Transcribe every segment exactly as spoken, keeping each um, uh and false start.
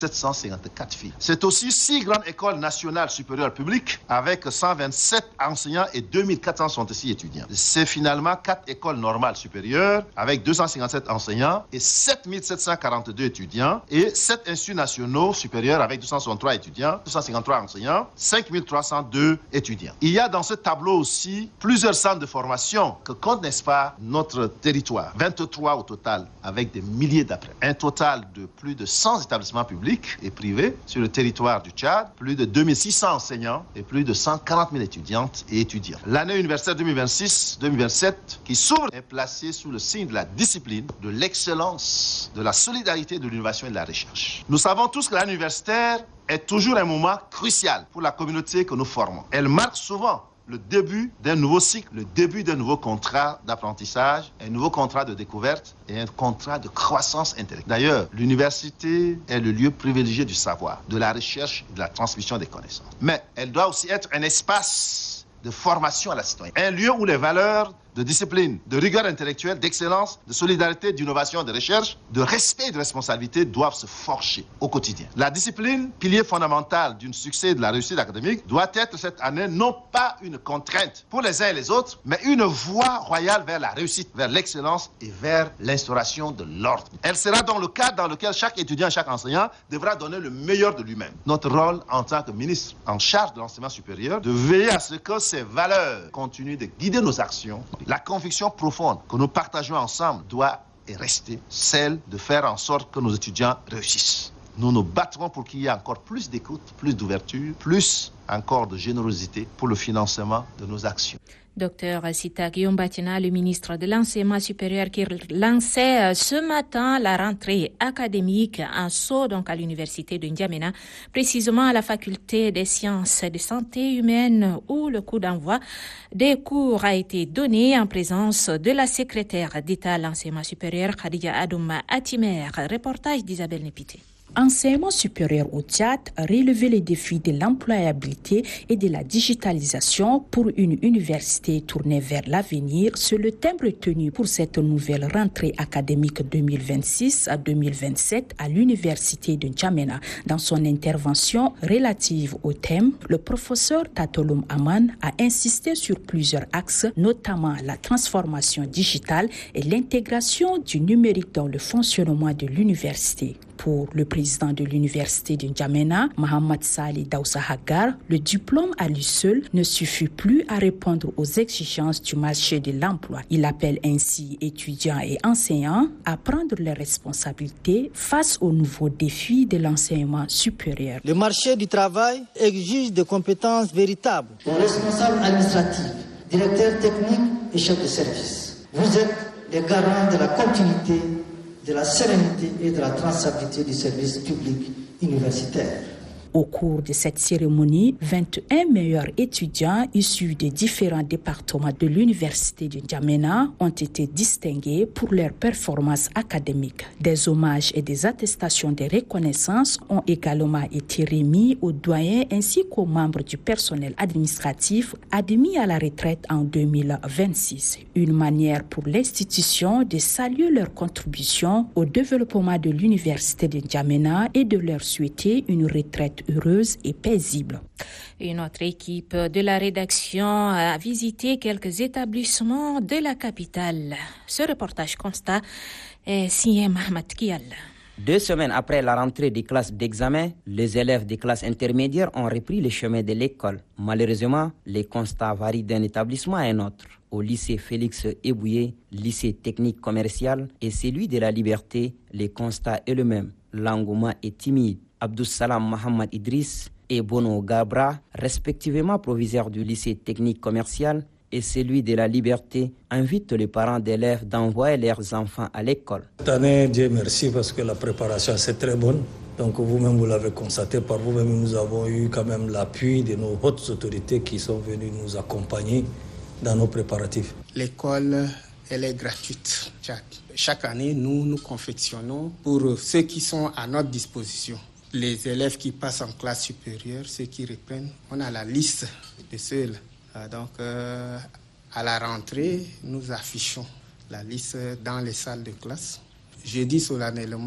sept cent cinquante-quatre filles. C'est aussi six grandes écoles nationales supérieures publiques avec cent vingt-sept enseignants et deux mille quatre cent soixante-six étudiants. C'est finalement quatre écoles normales supérieures avec deux cent cinquante-sept enseignants et sept mille sept cent quarante-deux étudiants et sept instituts nationaux supérieurs avec deux cent soixante-trois étudiants, deux cent cinquante-trois enseignants, cinq mille trois cent deux étudiants. Il y a dans ce tableau aussi plusieurs centres de formation que compte, n'est-ce pas, notre territoire. vingt-trois au total avec des milliers d'apprenants. Un total de plus de cent établissements publics et privés sur le territoire du Tchad, plus de deux mille six cents enseignants et plus de cent quarante mille étudiantes et étudiants. L'année universitaire deux mille vingt-six deux mille vingt-sept qui s'ouvre est placée sous le signe de la discipline, de l'excellence, de la solidarité, de l'innovation et de la recherche. Nous savons tous que l'année universitaire est toujours un moment crucial pour la communauté que nous formons. Elle marque souvent le début d'un nouveau cycle, le début d'un nouveau contrat d'apprentissage, un nouveau contrat de découverte et un contrat de croissance intellectuelle. D'ailleurs, l'université est le lieu privilégié du savoir, de la recherche et de la transmission des connaissances. Mais elle doit aussi être un espace de formation à la citoyenneté, un lieu où les valeurs de discipline, de rigueur intellectuelle, d'excellence, de solidarité, d'innovation, de recherche, de respect et de responsabilité doivent se forger au quotidien. La discipline, pilier fondamental d'un succès et de la réussite académique, doit être cette année non pas une contrainte pour les uns et les autres, mais une voie royale vers la réussite, vers l'excellence et vers l'instauration de l'ordre. Elle sera dans le cadre dans lequel chaque étudiant, chaque enseignant devra donner le meilleur de lui-même. Notre rôle en tant que ministre en charge de l'enseignement supérieur, de veiller à ce que ces valeurs continuent de guider nos actions. La conviction profonde que nous partageons ensemble doit et rester celle de faire en sorte que nos étudiants réussissent. Nous nous battrons pour qu'il y ait encore plus d'écoute, plus d'ouverture, plus encore de générosité pour le financement de nos actions. Docteur Sita Guillaume Batina, le ministre de l'Enseignement supérieur, qui lançait ce matin la rentrée académique en Sceaux, donc à l'université de N'Djamena, précisément à la faculté des sciences de santé humaine, où le coup d'envoi des cours a été donné en présence de la secrétaire d'État à l'Enseignement supérieur, Khadija Adouma Atimer. Reportage d'Isabelle Népité. Enseignement supérieur au Tchad, relever les défis de l'employabilité et de la digitalisation pour une université tournée vers l'avenir, c'est le thème retenu pour cette nouvelle rentrée académique deux mille vingt-six à deux mille vingt-sept à l'université de N'Djamena. Dans son intervention relative au thème, le professeur Tatoloum Aman a insisté sur plusieurs axes, notamment la transformation digitale et l'intégration du numérique dans le fonctionnement de l'université. Pour le président de l'université de N'Djamena, Mohamed Salih Daoussa Hagar, le diplôme à lui seul ne suffit plus à répondre aux exigences du marché de l'emploi. Il appelle ainsi étudiants et enseignants à prendre leurs responsabilités face aux nouveaux défis de l'enseignement supérieur. Le marché du travail exige des compétences véritables. Les responsables administratifs, directeurs techniques et chefs de service, vous êtes les garants de la continuité, de la sérénité et de la traçabilité du service public universitaire. Au cours de cette cérémonie, vingt et un meilleurs étudiants issus des différents départements de l'université de N'Djamena ont été distingués pour leurs performances académiques. Des hommages et des attestations de reconnaissance ont également été remis aux doyens ainsi qu'aux membres du personnel administratif admis à la retraite en deux mille vingt-six. Une manière pour l'institution de saluer leur contribution au développement de l'université de N'Djamena et de leur souhaiter une retraite heureuse et paisible. Une autre équipe de la rédaction a visité quelques établissements de la capitale. Ce reportage constat est signé Mahmoud Kial. Deux semaines après la rentrée des classes d'examen, les élèves des classes intermédiaires ont repris le chemin de l'école. Malheureusement, les constats varient d'un établissement à un autre. Au lycée Félix Ebouye, lycée technique commercial et celui de la Liberté, les constats est le même. L'engouement est timide. Abdou Salam Mohamed Idriss et Bono Gabra, respectivement proviseurs du lycée technique commercial et celui de la Liberté, invitent les parents d'élèves d'envoyer leurs enfants à l'école. Cette année, Dieu merci, parce que la préparation c'est très bonne. Donc vous-même, vous l'avez constaté par vous-même, nous avons eu quand même l'appui de nos hautes autorités qui sont venues nous accompagner dans nos préparatifs. L'école, elle est gratuite. Chaque année, nous nous confectionnons pour ceux qui sont à notre disposition. Les élèves qui passent en classe supérieure, ceux qui reprennent, on a la liste de ceux-là. Donc, euh, à la rentrée, nous affichons la liste dans les salles de classe. Je dis solennellement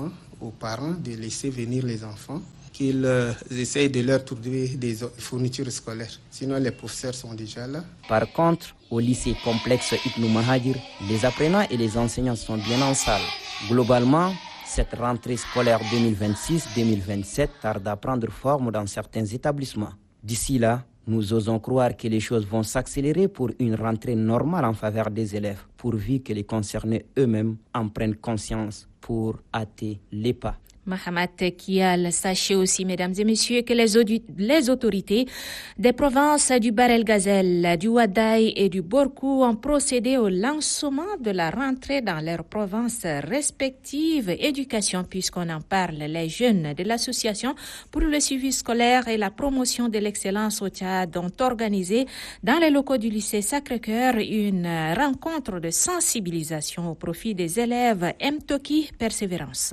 aux parents de laisser venir les enfants, qu'ils euh, essayent de leur trouver des fournitures scolaires. Sinon, les professeurs sont déjà là. Par contre, au lycée complexe Ibn Mahadir, les apprenants et les enseignants sont bien en salle. Globalement, cette rentrée scolaire deux mille vingt-six deux mille vingt-sept tarde à prendre forme dans certains établissements. D'ici là, nous osons croire que les choses vont s'accélérer pour une rentrée normale en faveur des élèves, pourvu que les concernés eux-mêmes en prennent conscience pour hâter les pas. Mahamat Kial, sachez aussi, mesdames et messieurs, que les, audi- les autorités des provinces du Barel-Gazelle, du Wadaï et du Borkou ont procédé au lancement de la rentrée dans leurs provinces respectives. Éducation, puisqu'on en parle, les jeunes de l'association pour le suivi scolaire et la promotion de l'excellence au Tchad ont organisé dans les locaux du lycée Sacré-Cœur une rencontre de sensibilisation au profit des élèves M-Toki Persévérance.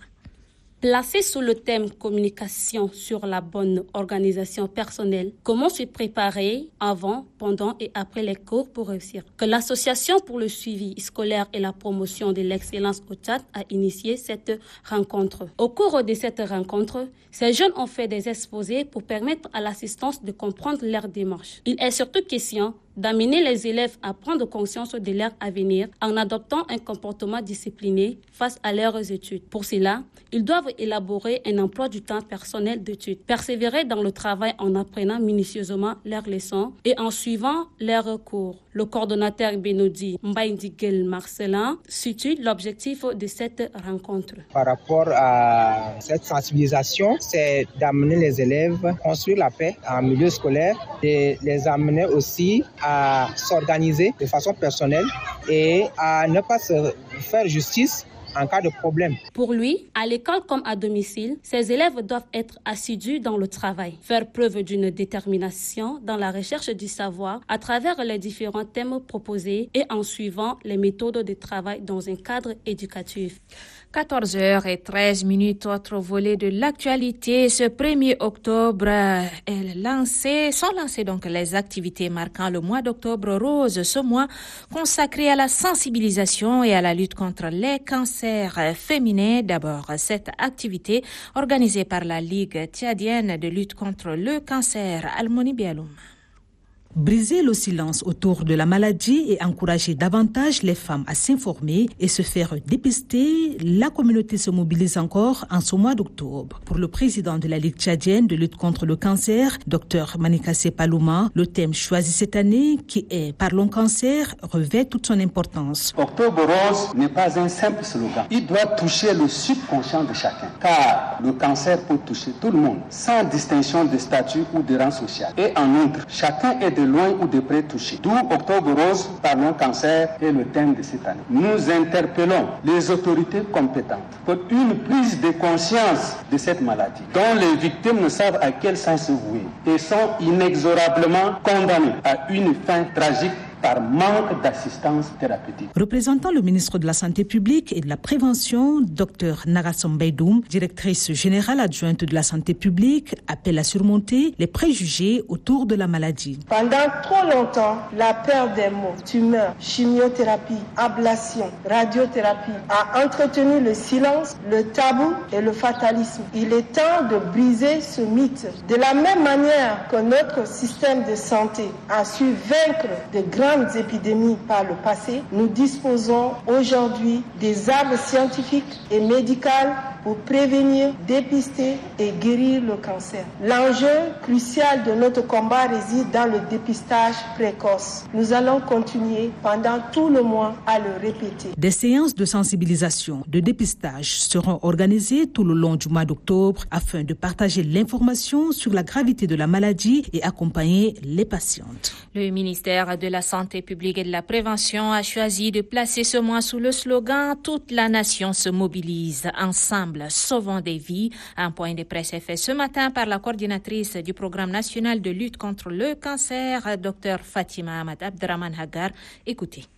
Placé sous le thème communication sur la bonne organisation personnelle, comment se préparer avant, pendant et après les cours pour réussir, que l'association pour le suivi scolaire et la promotion de l'excellence au Tchad a initié cette rencontre. Au cours de cette rencontre, ces jeunes ont fait des exposés pour permettre à l'assistance de comprendre leur démarche. Il est surtout question d'amener les élèves à prendre conscience de leur avenir en adoptant un comportement discipliné face à leurs études. Pour cela, ils doivent élaborer un emploi du temps personnel d'études, persévérer dans le travail en apprenant minutieusement leurs leçons et en suivant leurs cours. Le coordonnateur Benodi Mbaïndigel Marcelin situe l'objectif de cette rencontre. Par rapport à cette sensibilisation, c'est d'amener les élèves à construire la paix en milieu scolaire et les amener aussi à s'organiser de façon personnelle et à ne pas se faire justice en cas de problème. Pour lui, à l'école comme à domicile, ces élèves doivent être assidus dans le travail, faire preuve d'une détermination dans la recherche du savoir à travers les différents thèmes proposés et en suivant les méthodes de travail dans un cadre éducatif. quatorze heures treize minutes, autre volet de l'actualité. Ce premier octobre est lancé, sont lancées donc les activités marquant le mois d'octobre rose, ce mois consacré à la sensibilisation et à la lutte contre les cancers féminins. D'abord, cette activité organisée par la Ligue tchadienne de lutte contre le cancer, Almoni Bialoum. Briser le silence autour de la maladie et encourager davantage les femmes à s'informer et se faire dépister, la communauté se mobilise encore en ce mois d'octobre. Pour le président de la Ligue tchadienne de lutte contre le cancer, Dr Manikasse Palouma, le thème choisi cette année, qui est « Parlons cancer », revêt toute son importance. Octobre rose n'est pas un simple slogan. Il doit toucher le subconscient de chacun, car le cancer peut toucher tout le monde, sans distinction de statut ou de rang social. Et en outre, chacun est de de loin ou de près touchés. D'où Octobre Rose, Parlons Cancer est le thème de cette année. Nous interpellons les autorités compétentes pour une prise de conscience de cette maladie, dont les victimes ne savent à quel sens se vouer et sont inexorablement condamnées à une fin tragique par manque d'assistance thérapeutique. Représentant le ministre de la Santé publique et de la Prévention, Dr Nagasom Baidoum, directrice générale adjointe de la Santé publique, appelle à surmonter les préjugés autour de la maladie. Pendant trop longtemps, la peur des mots, tumeur, chimiothérapie, ablation, radiothérapie a entretenu le silence, le tabou et le fatalisme. Il est temps de briser ce mythe. De la même manière que notre système de santé a su vaincre de grands épidémies par le passé, nous disposons aujourd'hui des armes scientifiques et médicales pour prévenir, dépister et guérir le cancer. L'enjeu crucial de notre combat réside dans le dépistage précoce. Nous allons continuer pendant tout le mois à le répéter. Des séances de sensibilisation, de dépistage seront organisées tout le long du mois d'octobre afin de partager l'information sur la gravité de la maladie et accompagner les patientes. Le ministère de la Santé publique et de la Prévention a choisi de placer ce mois sous le slogan « Toute la nation se mobilise ensemble ». Sauvant des vies. Un point de presse est fait ce matin par la coordinatrice du programme national de lutte contre le cancer, Dr Fatima Ahmad Abdraman Hagar. Écoutez.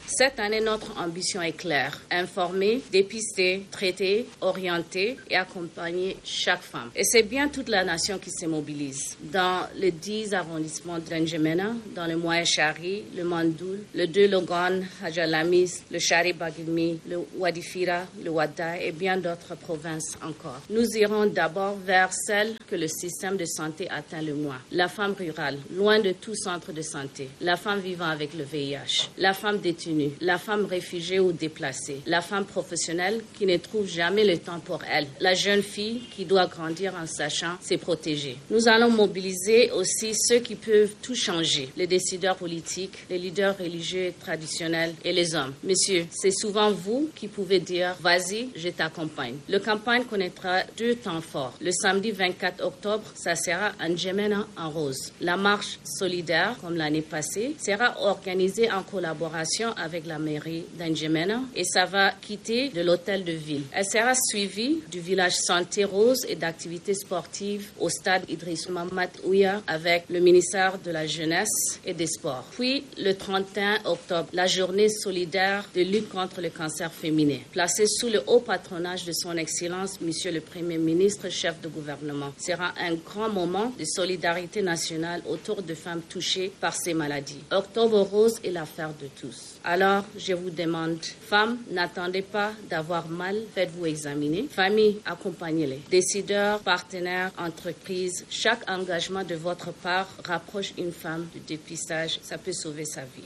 Cette année, notre ambition est claire. Informer, dépister, traiter, orienter et accompagner chaque femme. Et c'est bien toute la nation qui se mobilise. Dans les dix arrondissements d'Njamena, dans le Moyen Chari, le Mandoul, le deux Logan, Hadjalamis, le Chari Bagilmi, le Wadifira, le Wada et bien d'autres provinces encore. Nous irons d'abord vers celles que le système de santé atteint le moins. La femme rurale, loin de tout centre de santé. La femme vivant avec le V I H. La femme détenue. La femme réfugiée ou déplacée, la femme professionnelle qui ne trouve jamais le temps pour elle, la jeune fille qui doit grandir en sachant se protéger. Nous allons mobiliser aussi ceux qui peuvent tout changer, les décideurs politiques, les leaders religieux et traditionnels et les hommes. Messieurs, c'est souvent vous qui pouvez dire « Vas-y, je t'accompagne ». Le campagne connaîtra deux temps forts. Le samedi vingt-quatre octobre, ça sera N'Djamena en rose. La marche solidaire, comme l'année passée, sera organisée en collaboration avec avec la mairie d'Njamena et ça va quitter de l'hôtel de ville. Elle sera suivie du village Santé Rose et d'activités sportives au stade Idriss Mahamat Ouya avec le ministère de la Jeunesse et des Sports. Puis le trente et un octobre, la journée solidaire de lutte contre le cancer féminin, placée sous le haut patronage de son Excellence, Monsieur le Premier ministre, chef de gouvernement. Sera un grand moment de solidarité nationale autour de femmes touchées par ces maladies. Octobre Rose est l'affaire de tous. Alors, je vous demande, femmes, n'attendez pas d'avoir mal, faites-vous examiner. Famille, accompagnez-les. Décideurs, partenaires, entreprises, chaque engagement de votre part rapproche une femme du dépistage. Ça peut sauver sa vie.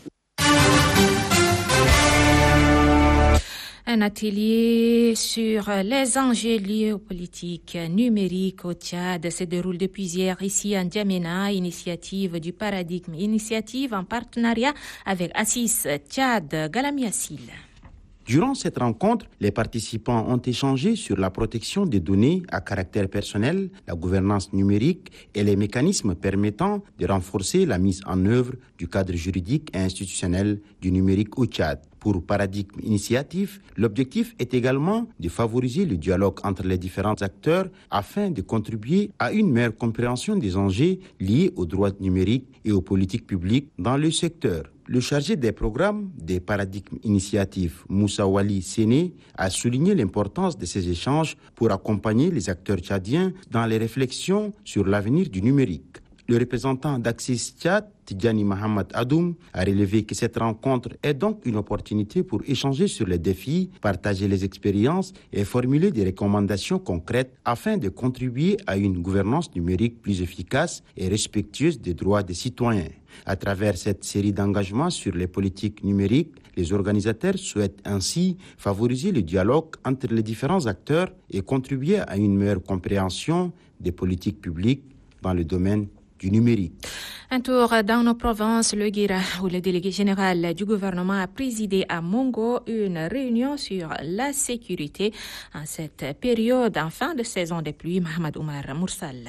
Un atelier sur les enjeux liés aux politiques numériques au Tchad se déroule depuis hier ici à N'Djamena, initiative du Paradigme Initiative en partenariat avec Assis Tchad Galamiassil. Durant cette rencontre, les participants ont échangé sur la protection des données à caractère personnel, la gouvernance numérique et les mécanismes permettant de renforcer la mise en œuvre du cadre juridique et institutionnel du numérique au Tchad. Pour Paradigme Initiative, l'objectif est également de favoriser le dialogue entre les différents acteurs afin de contribuer à une meilleure compréhension des enjeux liés aux droits numériques et aux politiques publiques dans le secteur. Le chargé des programmes des Paradigmes Initiative, Moussa Wali Séné, a souligné l'importance de ces échanges pour accompagner les acteurs tchadiens dans les réflexions sur l'avenir du numérique. Le représentant d'Axis Tchad, Tidjani Mohamed Adoum, a relevé que cette rencontre est donc une opportunité pour échanger sur les défis, partager les expériences et formuler des recommandations concrètes afin de contribuer à une gouvernance numérique plus efficace et respectueuse des droits des citoyens. À travers cette série d'engagements sur les politiques numériques, les organisateurs souhaitent ainsi favoriser le dialogue entre les différents acteurs et contribuer à une meilleure compréhension des politiques publiques dans le domaine du numérique. Un tour dans nos provinces, le Guira, où le délégué général du gouvernement a présidé à Mongo une réunion sur la sécurité en cette période en fin de saison des pluies. Mohamed Oumar Moursal.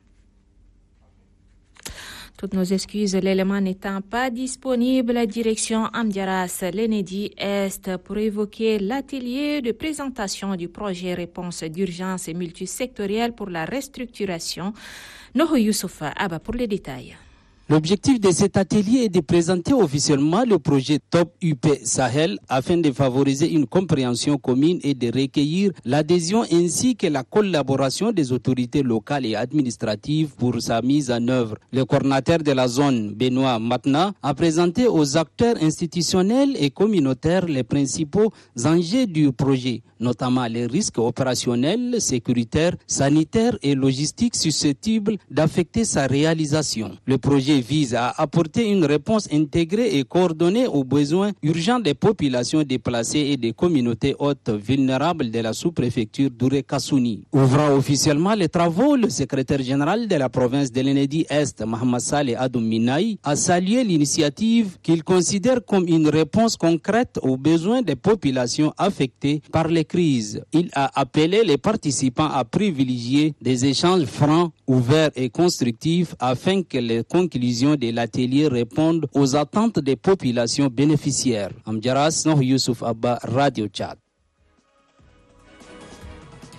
Toutes nos excuses, l'élément n'étant pas disponible, direction Amdiaras, l'Enedi Est, pour évoquer l'atelier de présentation du projet réponse d'urgence et multisectorielle pour la restructuration. Noho Youssouf Abba pour les détails. L'objectif de cet atelier est de présenter officiellement le projet Top U P Sahel afin de favoriser une compréhension commune et de recueillir l'adhésion ainsi que la collaboration des autorités locales et administratives pour sa mise en œuvre. Le coordinateur de la zone, Benoît Matna, a présenté aux acteurs institutionnels et communautaires les principaux enjeux du projet, notamment les risques opérationnels, sécuritaires, sanitaires et logistiques susceptibles d'affecter sa réalisation. Le projet vise à apporter une réponse intégrée et coordonnée aux besoins urgents des populations déplacées et des communautés hautes vulnérables de la sous-préfecture d'Ouré Kassouni. Ouvrant officiellement les travaux, le secrétaire général de la province de l'Enedi Est, Mohamed Saleh Adoum Minaï, a salué l'initiative qu'il considère comme une réponse concrète aux besoins des populations affectées par les crises. Il a appelé les participants à privilégier des échanges francs, ouverts et constructifs afin que les conclusions de l'atelier répondent aux attentes des populations bénéficiaires. Amdjaras, Noh Youssouf Abba, Radio Tchad.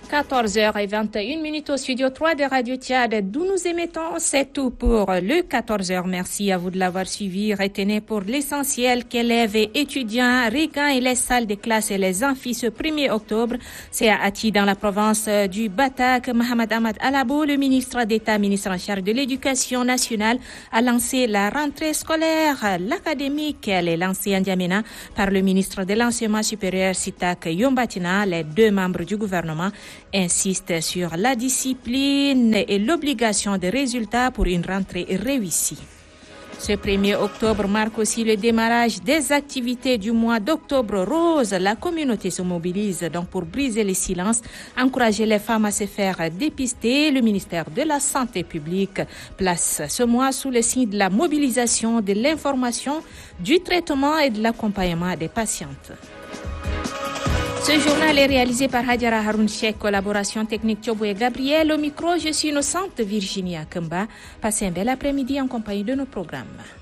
quatorze heures vingt et une minutes au studio trois de Radio Tchad, d'où nous émettons. C'est tout pour le quatorze heures. Merci à vous de l'avoir suivi. Retenez pour l'essentiel qu'élèves et étudiants regagnent les salles de classe et les amphis ce premier octobre. C'est à Ati, dans la province du Batak. Mohamed Ahmad Alabo, le ministre d'État, ministre en charge de l'Éducation nationale, a lancé la rentrée scolaire. L'académique, elle est lancée en N'Djamena par le ministre de l'Enseignement supérieur, Sitak Yombatina. Les deux membres du gouvernement insiste sur la discipline et l'obligation de résultats pour une rentrée réussie. Ce premier octobre marque aussi le démarrage des activités du mois d'octobre rose. La communauté se mobilise donc pour briser les silences, encourager les femmes à se faire dépister. Le ministère de la Santé publique place ce mois sous le signe de la mobilisation, de l'information, du traitement et de l'accompagnement des patientes. Ce journal est réalisé par Hadjara Haroun Cheikh, collaboration technique Thiobo et Gabriel. Au micro, je suis innocente Virginia Kemba. Passez un bel après-midi en compagnie de nos programmes.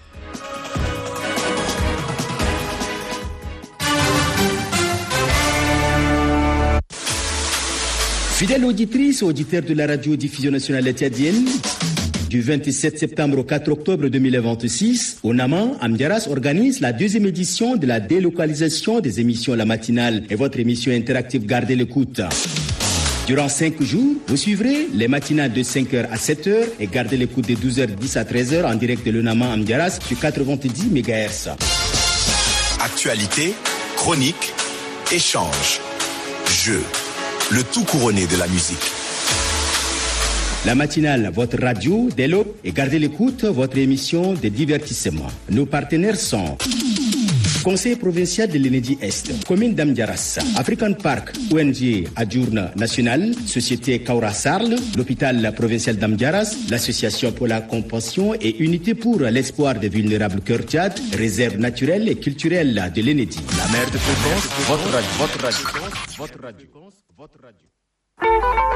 Fidèles auditrices et auditeurs de la radio-diffusion nationale tchadienne, du vingt-sept septembre au quatre octobre deux mille vingt-six, au Naman, Amdiaras organise la deuxième édition de la délocalisation des émissions La Matinale et votre émission interactive Gardez l'écoute. Durant cinq jours, vous suivrez les matinales de cinq heures à sept heures et Gardez l'écoute de douze heures dix à treize heures en direct de le Naman Amdiaras sur quatre-vingt-dix mégahertz. Actualité, chronique, échange, jeu, le tout couronné de la musique. La matinale, votre radio, développe et Gardez l'écoute, votre émission de divertissement. Nos partenaires sont Conseil provincial de l'Enedi Est, Commune d'Amdiaras, African Park, O N G Adjourne National, Société Kaura Sarl, l'Hôpital provincial d'Amdiaras, l'Association pour la compassion et Unité pour l'espoir des vulnérables Cœur Tchad, Réserve naturelle et culturelle de l'Enedi. La mer de fréquence, votre radio, votre radio, votre radio, votre radio.